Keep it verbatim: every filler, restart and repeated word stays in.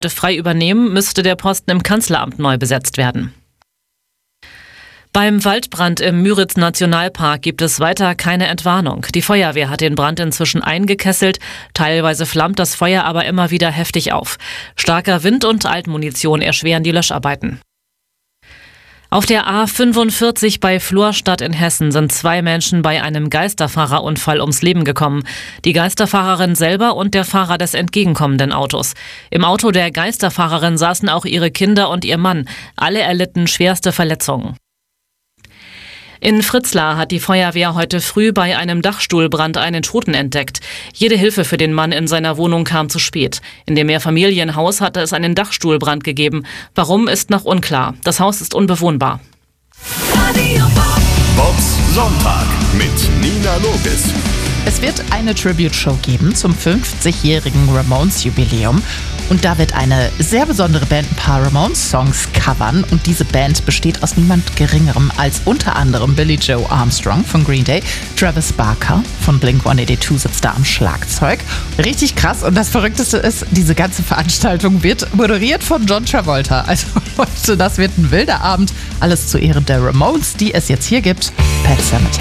frei übernehmen, müsste der Posten im Kanzleramt neu besetzt werden. Beim Waldbrand im Müritz-Nationalpark gibt es weiter keine Entwarnung. Die Feuerwehr hat den Brand inzwischen eingekesselt. Teilweise flammt das Feuer aber immer wieder heftig auf. Starker Wind und Altmunition erschweren die Löscharbeiten. Auf der A fünfundvierzig bei Florstadt in Hessen sind zwei Menschen bei einem Geisterfahrerunfall ums Leben gekommen. Die Geisterfahrerin selber und der Fahrer des entgegenkommenden Autos. Im Auto der Geisterfahrerin saßen auch ihre Kinder und ihr Mann. Alle erlitten schwerste Verletzungen. In Fritzlar hat die Feuerwehr heute früh bei einem Dachstuhlbrand einen Toten entdeckt. Jede Hilfe für den Mann in seiner Wohnung kam zu spät. In dem Mehrfamilienhaus hatte es einen Dachstuhlbrand gegeben. Warum, ist noch unklar. Das Haus ist unbewohnbar. Bobs Sonntag mit Nina Logis. Es wird eine Tribute-Show geben zum fünfzigjährigen Ramones-Jubiläum. Und da wird eine sehr besondere Band ein paar Ramones-Songs covern. Und diese Band besteht aus niemand Geringerem als unter anderem Billie Joe Armstrong von Green Day. Travis Barker von Blink hundertzweiundachtzig sitzt da am Schlagzeug. Richtig krass. Und das Verrückteste ist, diese ganze Veranstaltung wird moderiert von John Travolta. Also Leute, das wird ein wilder Abend. Alles zu Ehren der Ramones, die es jetzt hier gibt. Pet Sematary.